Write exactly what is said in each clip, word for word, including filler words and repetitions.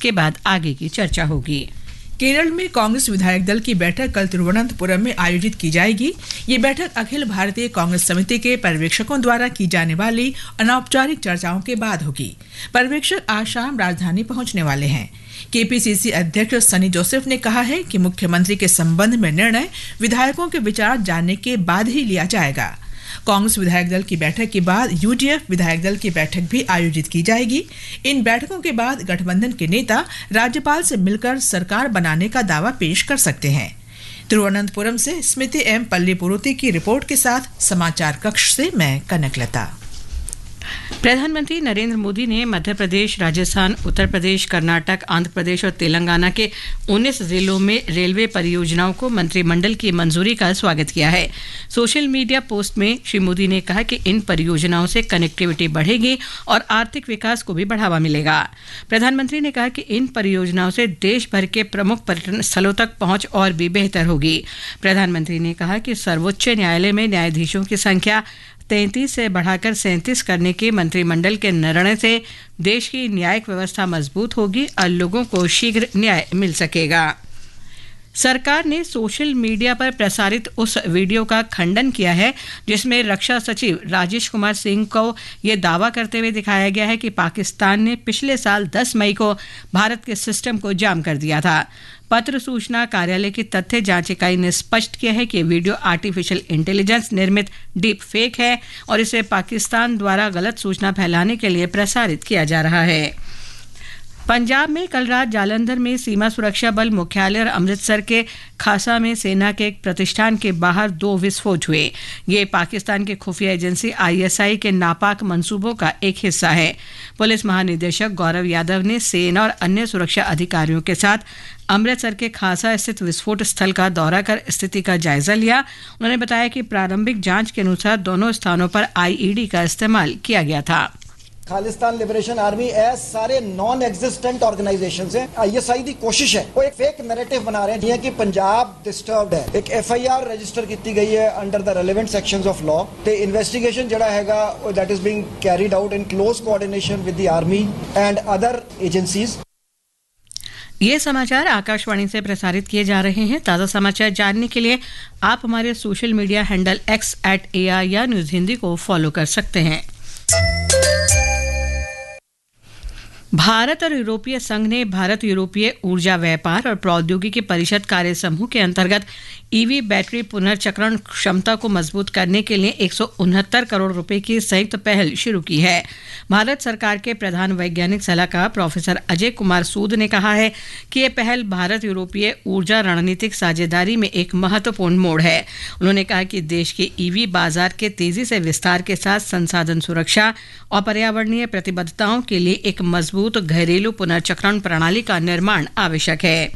इसके बाद आगे की चर्चा होगी। केरल में कांग्रेस विधायक दल की बैठक कल तिरुवनंतपुरम में आयोजित की जाएगी। ये बैठक अखिल भारतीय कांग्रेस समिति के पर्यवेक्षकों द्वारा की जाने वाली अनौपचारिक चर्चाओं के बाद होगी। पर्यवेक्षक आज शाम राजधानी पहुंचने वाले हैं। केपीसीसी अध्यक्ष सनी जोसेफ ने कहा है कि मुख्यमंत्री के संबंध में निर्णय विधायकों के विचार जानने के बाद ही लिया जाएगा। कांग्रेस विधायक दल की बैठक के बाद यूडीएफ विधायक दल की बैठक भी आयोजित की जाएगी। इन बैठकों के बाद गठबंधन के नेता राज्यपाल से मिलकर सरकार बनाने का दावा पेश कर सकते हैं। तिरुवनंतपुरम से स्मृति एम पल्लीपुरुति की रिपोर्ट के साथ समाचार कक्ष से मैं कनकलता। प्रधानमंत्री नरेंद्र मोदी ने मध्य प्रदेश, राजस्थान, उत्तर प्रदेश, कर्नाटक, आंध्र प्रदेश और तेलंगाना के उन्नीस जिलों में रेलवे परियोजनाओं को मंत्रिमंडल की मंजूरी का स्वागत किया है। सोशल मीडिया पोस्ट में श्री मोदी ने कहा कि इन परियोजनाओं से कनेक्टिविटी बढ़ेगी और आर्थिक विकास को भी बढ़ावा मिलेगा। प्रधानमंत्री ने कहा कि इन परियोजनाओं से देश भर के प्रमुख पर्यटन स्थलों तक पहुंच और भी बेहतर होगी। प्रधानमंत्री ने कहा कि सर्वोच्च न्यायालय में न्यायाधीशों की संख्या तैंतीस से बढ़ाकर सैंतीस करने के मंत्रिमंडल के निर्णय से देश की न्यायिक व्यवस्था मजबूत होगी और लोगों को शीघ्र न्याय मिल सकेगा। सरकार ने सोशल मीडिया पर प्रसारित उस वीडियो का खंडन किया है जिसमें रक्षा सचिव राजेश कुमार सिंह को यह दावा करते हुए दिखाया गया है कि पाकिस्तान ने पिछले साल दस मई को भारत के सिस्टम को जाम कर दिया था। पत्र सूचना कार्यालय की तथ्य जांच इकाई ने स्पष्ट किया है कि वीडियो आर्टिफिशियल इंटेलिजेंस निर्मित डीप फेक है और इसे पाकिस्तान द्वारा गलत सूचना फैलाने के लिए प्रसारित किया जा रहा है। पंजाब में कल रात जालंधर में सीमा सुरक्षा बल मुख्यालय और अमृतसर के खासा में सेना के एक प्रतिष्ठान के बाहर दो विस्फोट हुए। ये पाकिस्तान के खुफिया एजेंसी आईएसआई के नापाक मंसूबों का एक हिस्सा है। पुलिस महानिदेशक गौरव यादव ने सेना और अन्य सुरक्षा अधिकारियों के साथ अमृतसर के खासा स्थित विस्फोट स्थल का दौरा कर स्थिति का जायजा लिया। उन्होंने बताया कि प्रारंभिक जांच के अनुसार दोनों स्थानों पर आईईडी का इस्तेमाल किया गया था। खालिस्तान लिबरेशन आर्मी ऐसे सारे नॉन एग्जिस्टेंट ऑर्गेनाइजेशन है। आईएसआई की कोशिश है वो एक फेक नैरेटिव बना रहे हैं कि पंजाब डिस्टर्ब्ड है। एक एफआईआर रजिस्टर की गई है under the relevant sections of law ते इन्वेस्टिगेशन जड़ा हैगा that is being carried out in close coordination with the army and other agencies. ये समाचार आकाशवाणी से प्रसारित किए जा रहे हैं। ताज़ा समाचार जानने के लिए आप हमारे social media handle x eight AI या न्यूज हिंदी को फॉलो कर सकते हैं। भारत और यूरोपीय संघ ने भारत यूरोपीय ऊर्जा व्यापार और प्रौद्योगिकी परिषद कार्य समूह के अंतर्गत ईवी बैटरी पुनर्चक्रण क्षमता को मजबूत करने के लिए एक सौ उनहत्तर करोड़ रुपए की संयुक्त पहल शुरू की है। भारत सरकार के प्रधान वैज्ञानिक सलाहकार प्रोफेसर अजय कुमार सूद ने कहा है कि यह पहल भारत यूरोपीय ऊर्जा रणनीतिक साझेदारी में एक महत्वपूर्ण मोड़ है। उन्होंने कहा कि देश के ईवी बाजार के तेजी से विस्तार के साथ संसाधन सुरक्षा और पर्यावरणीय प्रतिबद्धताओं के लिए एक मजबूत घरेलू पुनर्चक्रण प्रणाली का निर्माण आवश्यक है।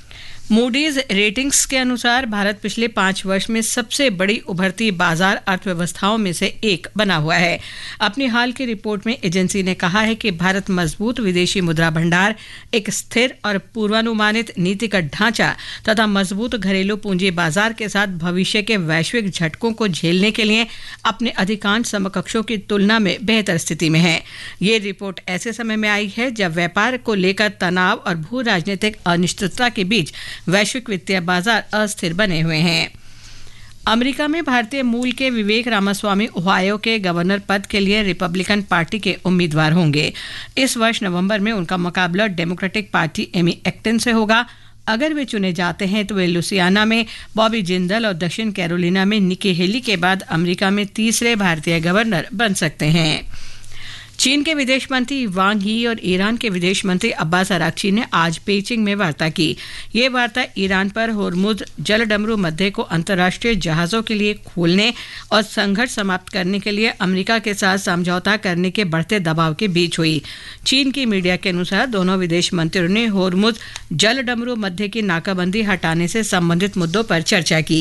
मूडीज रेटिंग्स के अनुसार भारत पिछले पांच वर्ष में सबसे बड़ी उभरती बाजार अर्थव्यवस्थाओं में से एक बना हुआ है। अपनी हाल की रिपोर्ट में एजेंसी ने कहा है कि भारत मजबूत विदेशी मुद्रा भंडार, एक स्थिर और पूर्वानुमानित नीतिगत ढांचा तथा मजबूत घरेलू पूंजी बाजार के साथ भविष्य के वैश्विक झटकों को झेलने के लिए अपने अधिकांश समकक्षों की तुलना में बेहतर स्थिति में है। ये रिपोर्ट ऐसे समय में आई है जब व्यापार को लेकर तनाव और भू राजनीतिक अनिश्चितता के बीच वैश्विक वित्तीय बाजार अस्थिर बने हुए हैं। अमेरिका में भारतीय मूल के विवेक रामास्वामी ओहायो के गवर्नर पद के लिए रिपब्लिकन पार्टी के उम्मीदवार होंगे। इस वर्ष नवंबर में उनका मुकाबला डेमोक्रेटिक पार्टी एमी एक्टन से होगा। अगर वे चुने जाते हैं तो वे लुसियाना में बॉबी जिंदल और दक्षिण कैरोलिना में निकी हेली के बाद अमेरिका में तीसरे भारतीय गवर्नर बन सकते हैं। चीन के विदेश मंत्री वांग यी और ईरान के विदेश मंत्री अब्बास अराक्ची ने आज पेचिंग में वार्ता की। ये वार्ता ईरान पर होर्मुज जलडमरू मध्य को अंतर्राष्ट्रीय जहाजों के लिए खोलने और संघर्ष समाप्त करने के लिए अमेरिका के साथ समझौता करने के बढ़ते दबाव के बीच हुई। चीन की मीडिया के अनुसार दोनों विदेश मंत्रियों ने होर्मुज जलडमरू मध्य की नाकाबंदी हटाने से संबंधित मुद्दों पर चर्चा की।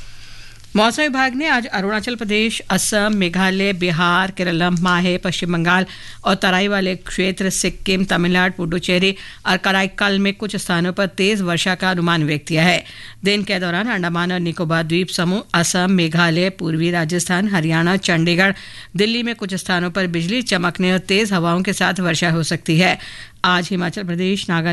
मौसम विभाग ने आज अरुणाचल प्रदेश, असम, मेघालय, बिहार, केरल, माहे, पश्चिम बंगाल और तराई वाले क्षेत्र, सिक्किम, तमिलनाडु, पुडुचेरी और कराईकल में कुछ स्थानों पर तेज वर्षा का अनुमान व्यक्त किया है। दिन के दौरान अंडमान और निकोबार द्वीप समूह, असम, मेघालय, पूर्वी राजस्थान, हरियाणा, चंडीगढ़, दिल्ली में कुछ स्थानों पर बिजली चमकने और तेज हवाओं के साथ वर्षा हो सकती है। आज हिमाचल प्रदेश, नागालैंड